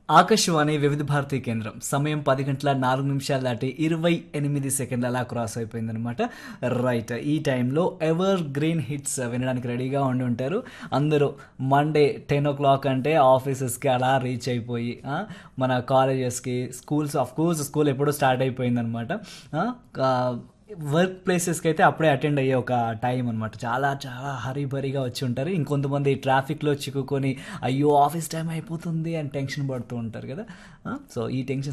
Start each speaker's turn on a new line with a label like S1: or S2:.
S1: ఆకాశవాణి వివిధ భారతీ కేంద్రం సమయం 10 గంటల 4 నిమిషాలు దాటి 28 సెకండ్లు అలా క్రాస్ అయిపోయిందనమాట. రైట్, ఈ టైంలో ఎవర్ గ్రీన్ హిట్స్ వినడానికి రెడీగా ఉండి ఉంటారు అందరూ. మండే 10 o'clock అంటే ఆఫీసెస్కి అలా రీచ్ అయిపోయి మన కాలేజెస్కి, స్కూల్స్, ఆఫ్ కోర్స్ స్కూల్ ఎప్పుడో స్టార్ట్ అయిపోయిందనమాట. వర్క్ ప్లేసెస్కి అయితే అప్పుడే అటెండ్ అయ్యే ఒక టైం అనమాట. చాలా చాలా హరీబరీగా వచ్చి ఉంటారు. ఇంకొంతమంది ట్రాఫిక్లో చిక్కుకొని అయ్యో ఆఫీస్ టైం అయిపోతుంది అని టెన్షన్ పడుతూ ఉంటారు కదా. సో ఈ టెన్షన్